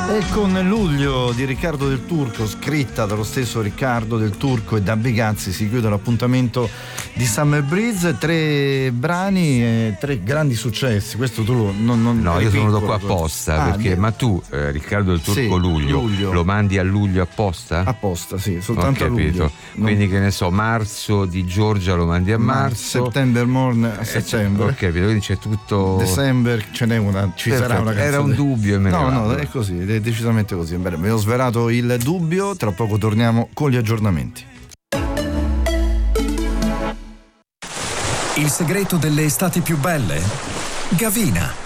E con Luglio di Riccardo Del Turco, scritta dallo stesso Riccardo Del Turco e da Bigazzi, si chiude l'appuntamento di Summer Breeze. 3 brani e 3 grandi successi. Questo tu non no, io sono venuto qua apposta perché ma tu Riccardo Del Turco, sì, luglio lo mandi a luglio apposta? Apposta, sì, soltanto a luglio. Quindi che ne so, marzo di Giorgia lo mandi a marzo, September Morn a settembre. Ho capito, quindi c'è tutto. December ce n'è una, ci perfetto, sarà una canzone. Era un dubbio e me ne vado. No, è così, è decisamente così. Bene, vi ho svelato il dubbio, tra poco torniamo con gli aggiornamenti. Il segreto delle estati più belle? Gavina.